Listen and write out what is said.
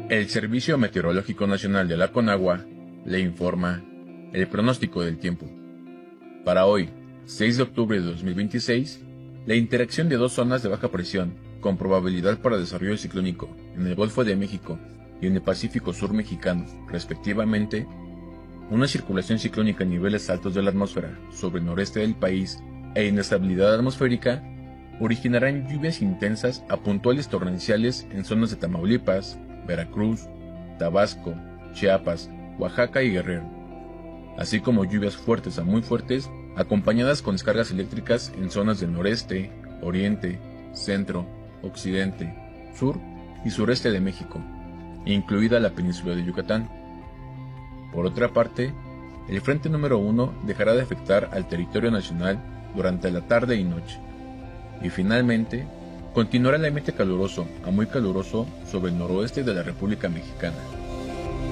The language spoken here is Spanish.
El Servicio Meteorológico Nacional de la Conagua le informa el pronóstico del tiempo. Para hoy, 6 de octubre de 2026, la interacción de dos zonas de baja presión con probabilidad para desarrollo ciclónico en el Golfo de México y en el Pacífico Sur mexicano, respectivamente, una circulación ciclónica a niveles altos de la atmósfera sobre el noreste del país e inestabilidad atmosférica originarán lluvias intensas a puntuales torrenciales en zonas de Tamaulipas, Veracruz, Tabasco, Chiapas, Oaxaca y Guerrero, así como lluvias fuertes a muy fuertes acompañadas con descargas eléctricas en zonas del noreste, oriente, centro, occidente, sur y sureste de México, incluida la península de Yucatán. Por otra parte, el frente número 1 dejará de afectar al territorio nacional durante la tarde y noche, y finalmente continuará el ambiente caluroso a muy caluroso sobre el noroeste de la República Mexicana.